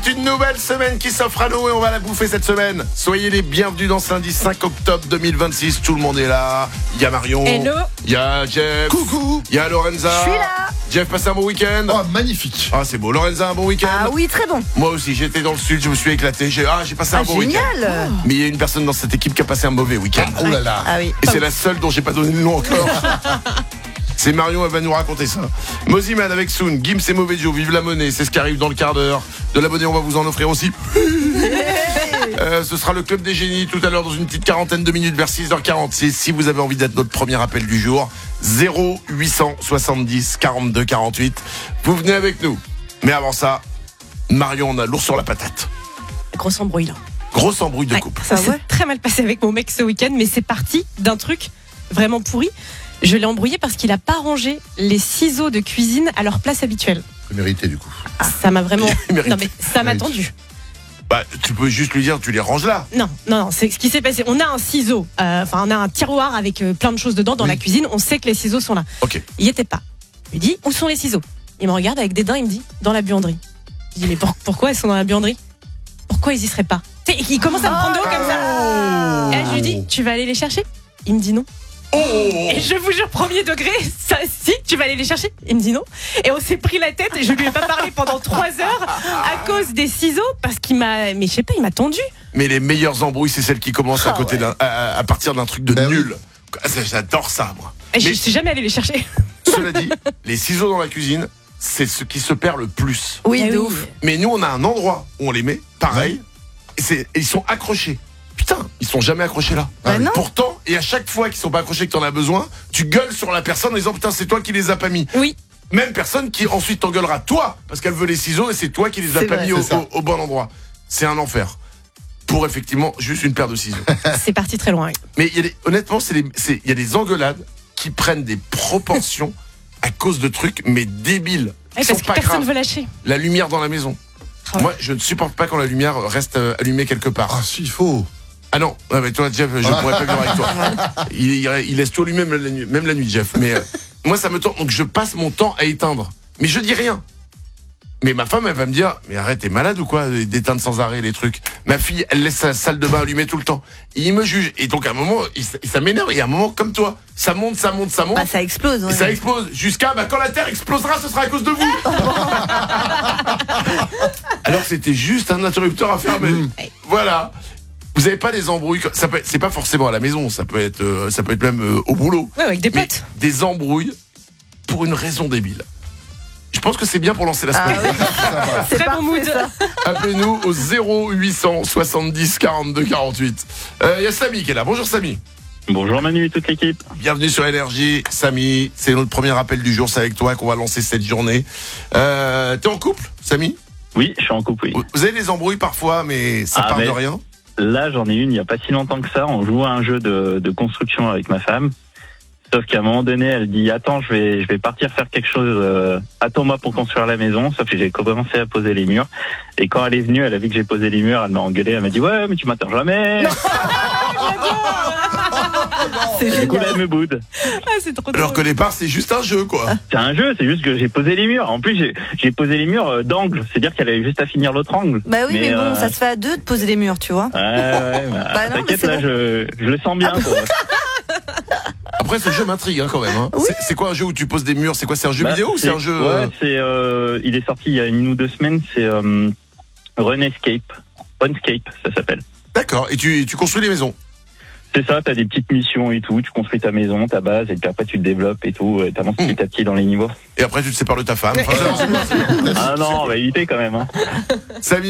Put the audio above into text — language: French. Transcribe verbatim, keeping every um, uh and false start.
C'est une nouvelle semaine qui s'offre à nous et on va la bouffer cette semaine. Soyez les bienvenus dans ce lundi cinq octobre deux mille vingt-six. Tout le monde est là. Il y a Marion. Hello. Il y a Jeff. Coucou. Il y a Lorenza. Je suis là. Jeff, passez un bon week-end. Oh, magnifique. Ah, c'est beau. Lorenza, un bon week-end. Ah oui, très bon. Moi aussi, j'étais dans le sud, je me suis éclaté. J'ai, ah, j'ai passé un Ah, bon week-end. génial. Mais il y a une personne dans cette équipe qui a passé un mauvais week-end. Oh là là. Ah oui. Et c'est la seule dont j'ai pas donné le nom encore. C'est Marion, elle va nous raconter ça. Moziman avec Soon, Gims et Mauvais Joe, vive la monnaie, c'est ce qui arrive dans le quart d'heure. De l'abonné, on va vous en offrir aussi. euh, ce sera le Club des Génies tout à l'heure dans une petite quarantaine de minutes vers six heures quarante-six. Si vous avez envie d'être notre premier appel du jour, zéro huit cent soixante-dix quarante-deux quarante-huit. Vous venez avec nous. Mais avant ça, Marion, on a lourd sur la patate. Grosse embrouille là. Grosse embrouille de Ouais, couple. ça Ça s'est ouais. très mal passé avec mon mec ce week-end, mais c'est parti d'un truc vraiment pourri. Je l'ai embrouillé parce qu'il a pas rangé les ciseaux de cuisine à leur place habituelle. C'est mérité du coup. Ça m'a vraiment. Il mérite. Non mais ça m'a Mérite. tendu. Bah, tu peux juste lui dire, tu les ranges là. Non, non, non. C'est ce qui s'est passé. On a un ciseau, euh, enfin on a un tiroir avec euh, plein de choses dedans dans Oui. la cuisine. On sait que les ciseaux sont là. Ok. Il y était pas. Je lui dis où sont les ciseaux. Il me regarde avec dédain. Il me dit dans la buanderie. Je dis mais pour- pourquoi ils sont dans la buanderie? Pourquoi ils y seraient pas? Tu sais, il commence à me prendre de haut comme ça. Et là, je lui dis tu vas aller les chercher? Il me dit non. Et je vous jure, premier degré, ça, si, tu vas aller les chercher. Il me dit non. Et on s'est pris la tête et je lui ai pas parlé pendant trois heures à cause des ciseaux parce qu'il m'a, mais je sais pas, il m'a tendu. Mais les meilleures embrouilles, c'est celles qui commencent à Ah côté ouais. d'un, à, à partir d'un truc de Ben oui. nul. Ah, ça, J'adore ça, moi. Et je Mais- suis jamais allé les chercher. Cela dit, les ciseaux dans la cuisine, c'est ce qui se perd le plus. Oui, Eh de oui. ouf. Mais nous, on a un endroit où on les met, pareil, et, c'est, et ils sont accrochés. Putain, ils sont jamais accrochés là. Bah non. Pourtant, et à chaque fois qu'ils sont pas accrochés, que t'en as besoin, tu gueules sur la personne en disant putain, c'est toi qui les as pas mis. Oui. Même personne qui ensuite t'engueulera toi, parce qu'elle veut les ciseaux et c'est toi qui les as C'est pas vrai, mis au, c'est ça. au- au bon endroit. C'est un enfer. Pour effectivement juste une paire de ciseaux. C'est parti très loin. Oui. Mais il y a des- honnêtement, c'est les- c'est- il y a des engueulades qui prennent des proportions à cause de trucs, mais débiles. Ouais, Qui sont parce que pas personne graves. veut lâcher. La lumière dans la maison. Ah ouais. Moi, je ne supporte pas quand la lumière reste euh, allumée quelque part. Ah si, il faut. Ah non, ah, mais toi, Jeff, je pourrais pas vivre avec toi. Il, il- il laisse tout allumé même la nuit, même la nuit Jeff. Mais euh, moi, ça me tente, donc je passe mon temps à éteindre. Mais je dis rien. Mais ma femme, elle va me dire, mais arrête, t'es malade ou quoi d'éteindre sans arrêt les trucs. Ma fille, elle laisse sa salle de bain allumée tout le temps. Et il me juge. Et donc à un moment, il, ça m'énerve. Et à un moment, comme toi, ça monte, ça monte, ça monte. Bah ça explose. Et Ouais. ça explose jusqu'à bah, quand la Terre explosera, ce sera à cause de vous. Alors que c'était juste un interrupteur à fermer. Voilà. Vous avez pas des embrouilles comme- ça peut être- c'est pas forcément à la maison, ça peut être euh, ça peut être même euh, au boulot. Ouais, avec des Mais potes. des embrouilles pour une raison débile. Je pense que c'est bien pour lancer la Ah semaine. oui. C'est Très bon parfait, mood. ça. Appelez-nous au zéro huit cent soixante-dix quarante-deux quarante-huit. Euh, Il y a Samy qui est là. Bonjour Samy. Bonjour Manu et toute l'équipe. Bienvenue sur Énergie. Samy, c'est notre premier appel du jour. C'est avec toi qu'on va lancer cette journée. Euh, T'es en couple, Samy? Oui, je suis en couple, oui. Vous avez des embrouilles parfois, mais ça Ah, part mais- de rien. Là, j'en ai une il n'y a pas si longtemps que ça. On joue à un jeu de, de construction avec ma femme. Sauf qu'à un moment donné, elle dit « Attends, je vais, je vais partir faire quelque chose. Euh, attends-moi pour construire la maison. » Sauf que j'ai commencé à poser les murs. Et quand elle est venue, elle a vu que j'ai posé les murs. Elle m'a engueulé. Elle m'a dit « Ouais, mais tu m'attends jamais. » C'est Du coup, là, génial. elle me boude. Ah, c'est trop Alors que drôle. au départ, c'est juste un jeu, quoi. C'est un jeu, c'est juste que j'ai posé les murs. En plus, j'ai, j'ai posé les murs euh, d'angle. C'est-à-dire qu'elle avait juste à finir l'autre angle. Bah oui, mais, bon, euh, ça se fait à deux de poser les murs, tu vois. Ouais, ouais, bah, Bah non, mais t'inquiète, c'est là, bon. je, je le sens bien. quoi. Après, ce jeu m'intrigue hein, quand même. Hein. Oui. C'est, c'est quoi un jeu où tu poses des murs? C'est quoi? C'est un jeu Bah, vidéo ou c'est un jeu Ouais, euh, c'est. Euh, il est sorti il y a une ou deux semaines. C'est euh, Runescape. Runescape, ça s'appelle. D'accord. Et tu, tu construis les maisons. C'est ça. T'as des petites missions et tout. Tu construis ta maison, ta base, et puis après tu te développes et tout. Et t'avances Mm. petit à petit dans les niveaux. Et après, tu te sépares de ta femme. Enfin, Ah non, on va éviter quand même. Hein. Samy,